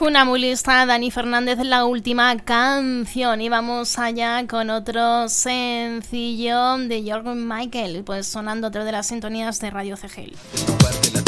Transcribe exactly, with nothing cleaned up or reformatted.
Una muy lista, Dani Fernández, la última canción. Y vamos allá con otro sencillo de George Michael, pues sonando otra de las sintonías de Radio C G L.